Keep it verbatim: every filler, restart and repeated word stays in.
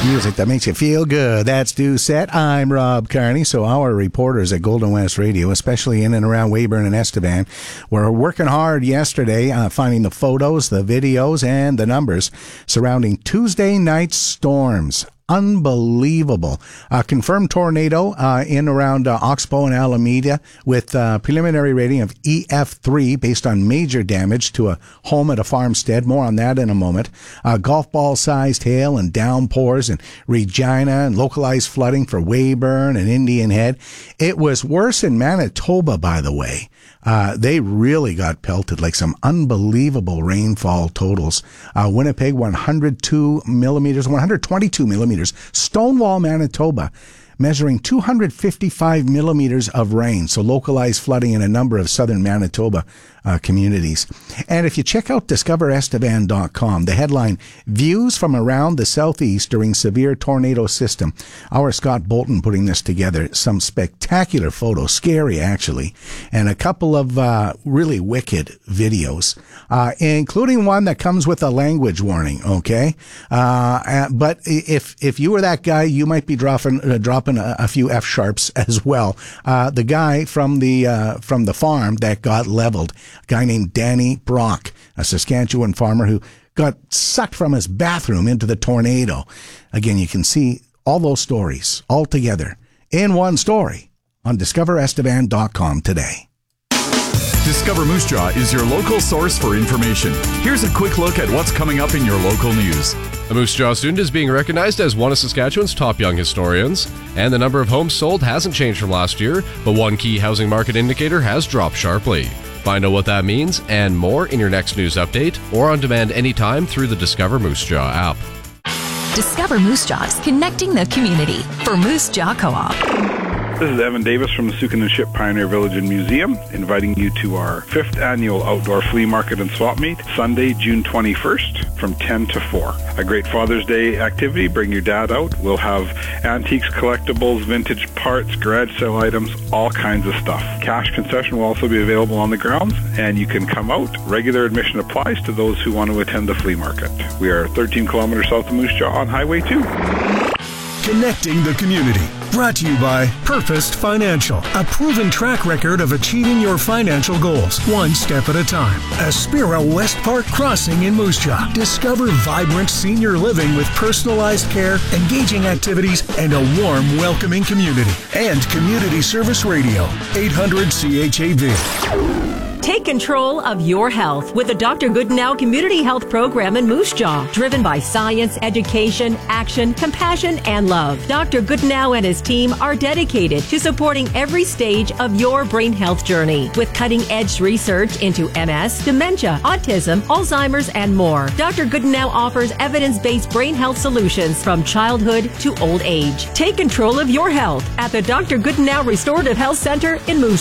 Music that makes you feel good. That's Due Set. I'm Rob Carney. So our reporters at Golden West Radio, especially in and around Weyburn and Estevan, were working hard yesterday uh, finding the photos, the videos, and the numbers surrounding Tuesday night storms. Unbelievable. Uh, confirmed tornado uh, in around uh, Oxbow and Alameda with uh, preliminary rating of E F three based on major damage to a home at a farmstead. More on that in a moment. Uh, golf ball sized hail and downpours in Regina and localized flooding for Weyburn and Indian Head. It was worse in Manitoba, by the way. Uh, they really got pelted, like some unbelievable rainfall totals. Uh, Winnipeg, one hundred two millimeters, one hundred twenty-two millimeters. Stonewall, Manitoba, measuring two hundred fifty-five millimeters of rain. So localized flooding in a number of southern Manitoba uh, communities. And if you check out discover estevan dot com, the headline, Views from Around the Southeast During Severe Tornado System. Our Scott Bolton putting this together. Some spectacular photos, scary actually, and a couple of uh, really wicked videos, uh, including one that comes with a language warning, okay? Uh, but if if you were that guy, you might be dropping, uh, dropping a, a few F-sharps as well. Uh, the guy from the uh, from the farm that got leveled, a guy named Danny Brock, a Saskatchewan farmer who got sucked from his bathroom into the tornado. Again, you can see all those stories all together in one story on discover estevan dot com today. Discover Moose Jaw is your local source for information. Here's a quick look at what's coming up in your local news. A Moose Jaw student is being recognized as one of Saskatchewan's top young historians, and the number of homes sold hasn't changed from last year, but one key housing market indicator has dropped sharply. Find out what that means and more in your next news update or on demand anytime through the Discover Moose Jaw app. Discover Moose Jaws, connecting the community for Moose Jaw Co-op. This is Evan Davis from the Sukin Ship Pioneer Village and Museum, inviting you to our fifth annual outdoor flea market and swap meet, Sunday, June twenty-first, from ten to four. A great Father's Day activity. Bring your dad out. We'll have antiques, collectibles, vintage parts, garage sale items, all kinds of stuff. Cash concession will also be available on the grounds, and you can come out. Regular admission applies to those who want to attend the flea market. We are thirteen kilometers south of Moose Jaw on Highway two. Connecting the community. Brought to you by Purposed Financial, a proven track record of achieving your financial goals, one step at a time. Aspira West Park Crossing in Moose Jaw. Discover vibrant senior living with personalized care, engaging activities, and a warm, welcoming community. And Community Service Radio, eight hundred C H A V. Take control of your health with the Doctor Goodenow Community Health Program in Moose Jaw, driven by science, education, action, compassion, and love. Doctor Goodenow and his team are dedicated to supporting every stage of your brain health journey with cutting-edge research into M S, dementia, autism, Alzheimer's, and more. Doctor Goodenow offers evidence-based brain health solutions from childhood to old age. Take control of your health at the Doctor Goodenow Restorative Health Center in Moose